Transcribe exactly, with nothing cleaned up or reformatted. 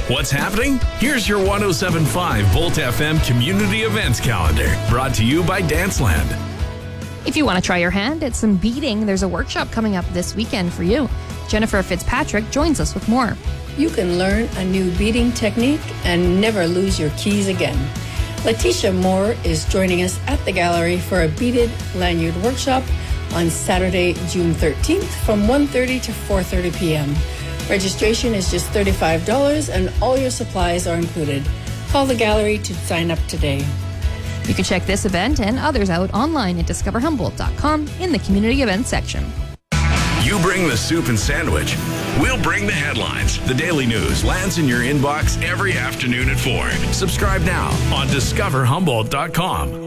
What's happening? Here's your one oh seven point five Volt F M community events calendar, brought to you by Danceland. If you want to try your hand at some beading, there's a workshop coming up this weekend for you. Jennifer Fitzpatrick joins us with more. You can learn a new beading technique and never lose your keys again. Letitia Moore is joining us at the gallery for a beaded lanyard workshop on Saturday, June thirteenth from one thirty to four thirty p.m. Registration is just thirty-five dollars and all your supplies are included. Call the gallery to sign up today. You can check this event and others out online at discover humboldt dot com in the community events section. You bring the soup and sandwich. We'll bring the headlines. The daily news lands in your inbox every afternoon at four. Subscribe now on discover humboldt dot com